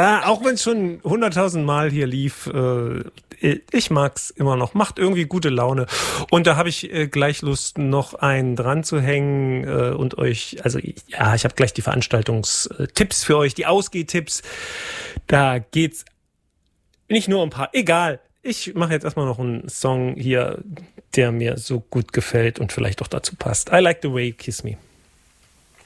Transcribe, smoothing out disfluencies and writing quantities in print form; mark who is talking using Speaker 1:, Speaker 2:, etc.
Speaker 1: Auch wenn es schon 100.000 Mal hier lief, ich mag's immer noch. Macht irgendwie gute Laune. Und da habe ich gleich Lust, noch einen dran zu hängen und euch, also ja, ich habe gleich die Veranstaltungstipps für euch, die Ausgehtipps. Da geht's nicht nur um ein paar, egal. Ich mache jetzt erstmal noch einen Song hier, der mir so gut gefällt und vielleicht auch dazu passt. I Like the Way You Kiss Me.